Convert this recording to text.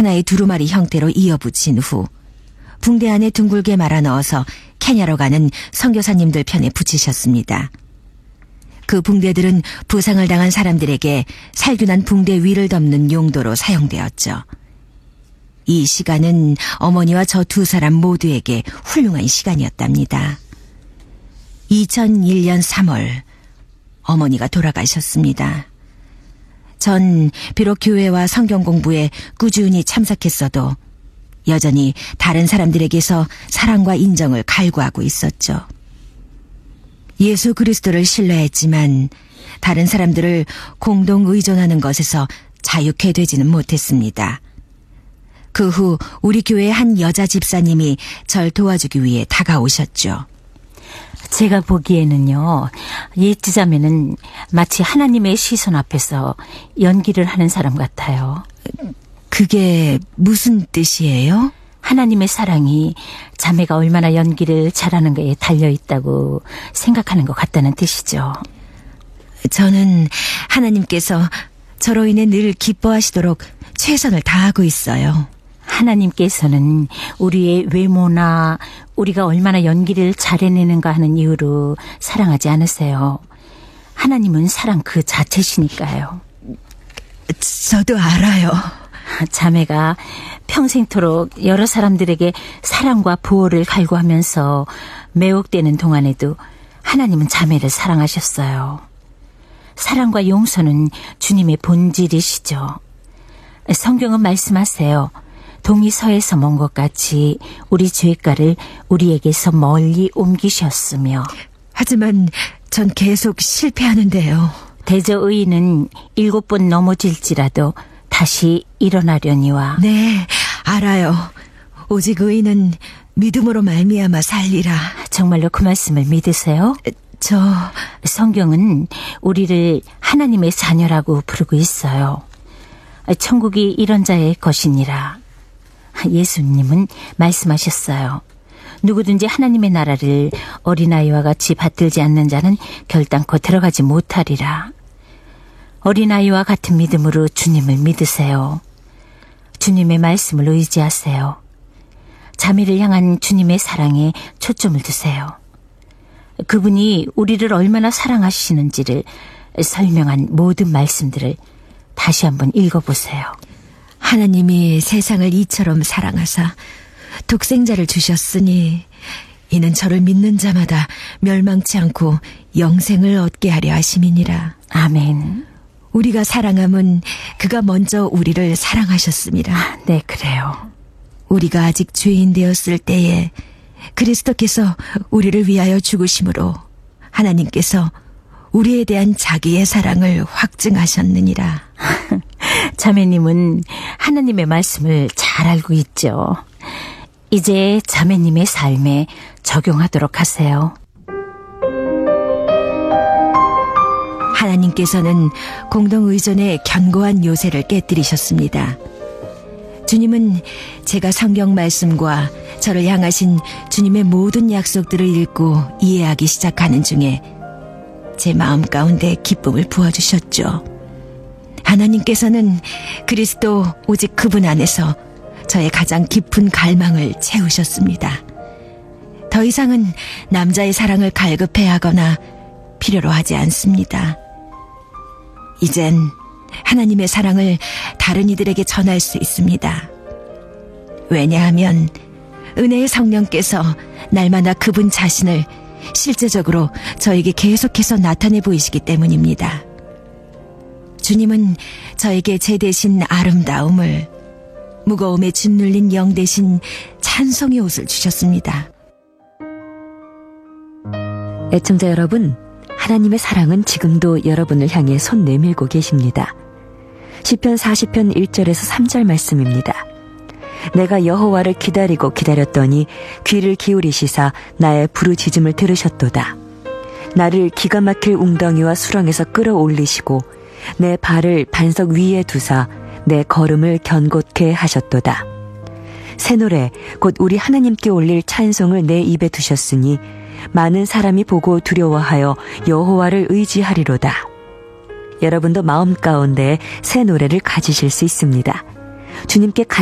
하나의 두루마리 형태로 이어붙인 후 붕대 안에 둥글게 말아 넣어서 케냐로 가는 선교사님들 편에 붙이셨습니다. 그 붕대들은 부상을 당한 사람들에게 살균한 붕대 위를 덮는 용도로 사용되었죠. 이 시간은 어머니와 저 두 사람 모두에게 훌륭한 시간이었답니다. 2001년 3월 어머니가 돌아가셨습니다. 전 비록 교회와 성경 공부에 꾸준히 참석했어도 여전히 다른 사람들에게서 사랑과 인정을 갈구하고 있었죠. 예수 그리스도를 신뢰했지만 다른 사람들을 공동 의존하는 것에서 자유케 되지는 못했습니다. 그 후 우리 교회의 한 여자 집사님이 절 도와주기 위해 다가오셨죠. 제가 보기에는요, 예지자매는 마치 하나님의 시선 앞에서 연기를 하는 사람 같아요. 그게 무슨 뜻이에요? 하나님의 사랑이 자매가 얼마나 연기를 잘하는 거에 달려있다고 생각하는 것 같다는 뜻이죠. 저는 하나님께서 저로 인해 늘 기뻐하시도록 최선을 다하고 있어요. 하나님께서는 우리의 외모나 우리가 얼마나 연기를 잘해내는가 하는 이유로 사랑하지 않으세요. 하나님은 사랑 그 자체시니까요. 저도 알아요. 자매가 평생토록 여러 사람들에게 사랑과 보호를 갈구하면서 매혹되는 동안에도 하나님은 자매를 사랑하셨어요. 사랑과 용서는 주님의 본질이시죠. 성경은 말씀하세요. 동이 서에서 먼 것 같이 우리 죄가를 우리에게서 멀리 옮기셨으며. 하지만 전 계속 실패하는데요. 대저 의인은 7번 넘어질지라도 다시 일어나려니와. 네, 알아요. 오직 의인은 믿음으로 말미암아 살리라. 정말로 그 말씀을 믿으세요? 성경은 우리를 하나님의 자녀라고 부르고 있어요. 천국이 이런 자의 것이니라. 예수님은 말씀하셨어요. 누구든지 하나님의 나라를 어린아이와 같이 받들지 않는 자는 결단코 들어가지 못하리라. 어린아이와 같은 믿음으로 주님을 믿으세요. 주님의 말씀을 의지하세요. 자매를 향한 주님의 사랑에 초점을 두세요. 그분이 우리를 얼마나 사랑하시는지를 설명한 모든 말씀들을 다시 한번 읽어보세요. 하나님이 세상을 이처럼 사랑하사 독생자를 주셨으니 이는 저를 믿는 자마다 멸망치 않고 영생을 얻게 하려 하심이니라. 아멘. 우리가 사랑함은 그가 먼저 우리를 사랑하셨습니다. 네, 그래요. 우리가 아직 죄인 되었을 때에 그리스도께서 우리를 위하여 죽으심으로 하나님께서 우리에 대한 자기의 사랑을 확증하셨느니라. 자매님은 하나님의 말씀을 잘 알고 있죠. 이제 자매님의 삶에 적용하도록 하세요. 하나님께서는 공동의존의 견고한 요새를 깨뜨리셨습니다. 주님은 제가 성경 말씀과 저를 향하신 주님의 모든 약속들을 읽고 이해하기 시작하는 중에 제 마음 가운데 기쁨을 부어주셨죠. 하나님께서는 그리스도 오직 그분 안에서 저의 가장 깊은 갈망을 채우셨습니다. 더 이상은 남자의 사랑을 갈급해야 하거나 필요로 하지 않습니다. 이젠 하나님의 사랑을 다른 이들에게 전할 수 있습니다. 왜냐하면 은혜의 성령께서 날마다 그분 자신을 실제적으로 저에게 계속해서 나타내 보이시기 때문입니다. 주님은 저에게 제 대신 아름다움을, 무거움에 짓눌린 영 대신 찬송의 옷을 주셨습니다. 애청자 여러분, 하나님의 사랑은 지금도 여러분을 향해 손 내밀고 계십니다. 시편 40편 1절에서 3절 말씀입니다. 내가 여호와를 기다리고 기다렸더니 귀를 기울이시사 나의 부르짖음을 들으셨도다. 나를 기가 막힐 웅덩이와 수렁에서 끌어올리시고 내 발을 반석 위에 두사 내 걸음을 견고케 하셨도다. 새 노래 곧 우리 하나님께 올릴 찬송을 내 입에 두셨으니 많은 사람이 보고 두려워하여 여호와를 의지하리로다. 여러분도 마음 가운데 새 노래를 가지실 수 있습니다. 주님께